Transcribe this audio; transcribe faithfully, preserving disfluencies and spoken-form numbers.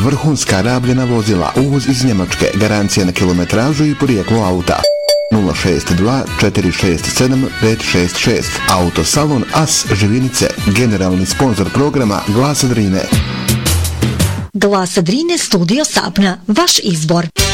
vrhunska rabljena vozila, uvoz iz Njemačke, garancija na kilometražu i porijeklo auta. nula šest dva četiri šest sedam pet šest šest. Autosalon As Živinice, generalni sponzor programa Glasa Drine. Glasa Drine, studio Sapna, vaš izbor.